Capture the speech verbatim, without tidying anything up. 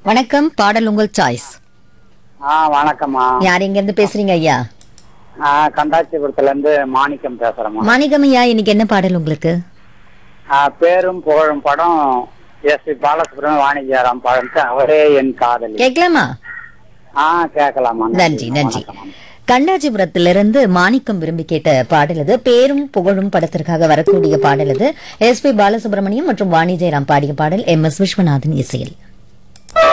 வணக்கம். பாடல் உங்கள் சாய்ஸ். ஆ வணக்கம்மா. யார் எங்க இருந்து பேசுறீங்க ஐயா? ஆ கண்டாச்சிபுரத்துல இருந்து மாணிக்கம் பேசுறேம்மா. மாணிக்கம் ஐயா, இன்னைக்கு என்ன பாடல் உங்களுக்கு? ஆ, பேரும் புகழும் படம் எஸ் பி பாலசுப்ரமணியம் வாணிஜ்யராம் பாடலுக்கு அவரே என் காதலி. கேட்கலாமா? ஆ கேட்கலாமா. நன்றி நன்றி. வணக்கம். கண்டாச்சிபுரத்திலிருந்து மாணிக்கம் விரும்பி கேட்ட பாடல் இது. பேரும் புகழும் படத்திற்காக வரக்கூடிய பாடல் இது. எஸ் பி பாலசுப்ரமணியம் மற்றும் வாணி ஜெயராம் பாடிய பாடல். எம் எஸ் விஸ்வநாதன் இசையில்.